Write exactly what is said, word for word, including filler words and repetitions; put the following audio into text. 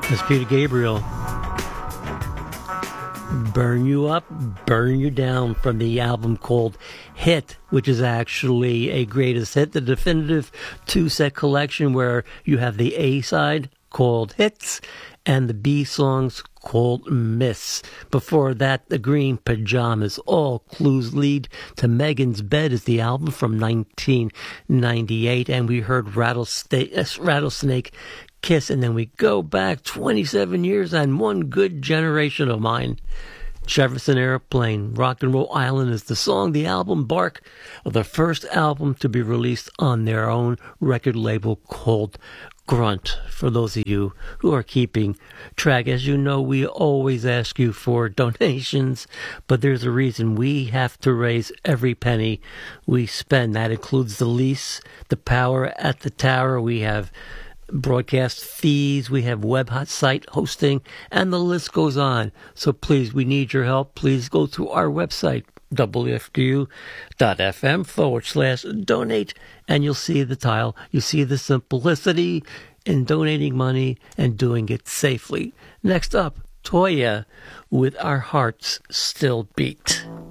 That's Peter Gabriel. Burn You Up, Burn You Down from the album called Hit, which is actually a greatest hit, the definitive two-set collection where you have the A side called Hits and the B songs called Miss. Before that, The Green Pajamas. All clues lead to Megan's Bed is the album from nineteen ninety-eight, and we heard Rattlesnake, Rattlesnake Kiss, and then we go back twenty-seven years and one good generation of mine. Jefferson Airplane, Rock and Roll Island is the song, the album Bark, the first album to be released on their own record label called Grunt. For those of you who are keeping track, as you know, we always ask you for donations, but there's a reason we have to raise every penny we spend. That includes the lease, the power at the tower. We have broadcast fees, we have web site hosting, and the list goes on. So please, we need your help. Please go to our website, W F Q U dot F M forward slash donate, and you'll see the tile. You see the simplicity in donating money and doing it safely. Next up, Toya with Our Hearts Still Beat.